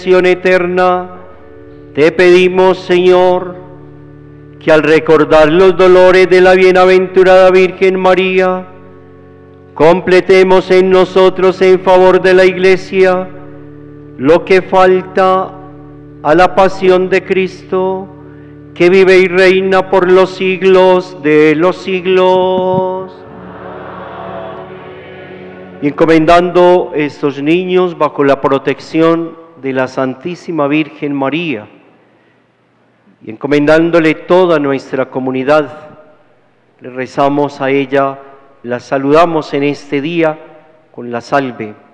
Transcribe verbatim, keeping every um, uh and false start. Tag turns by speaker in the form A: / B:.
A: eterna, te pedimos, Señor, que al recordar los dolores de la bienaventurada Virgen María, completemos en nosotros en favor de la Iglesia lo que falta a la pasión de Cristo, que vive y reina por los siglos de los siglos. Y encomendando estos niños bajo la protección de la Santísima Virgen María, y encomendándole toda nuestra comunidad, le rezamos a ella, la saludamos en este día con la salve.